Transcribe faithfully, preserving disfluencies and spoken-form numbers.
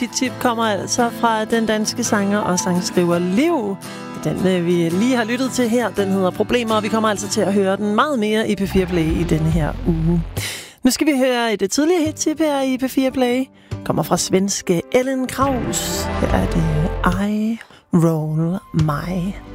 hit-tip kommer altså fra den danske sanger og sangskriver Liv. Den vi lige har lyttet til her, den hedder Problemer, og vi kommer altså til at høre den meget mere i P fire Play i denne her uge. Nu skal vi høre et tidligere hit-tip her i P fire Play. Kommer fra svenske Ellen Kraus. Her er det I Roll My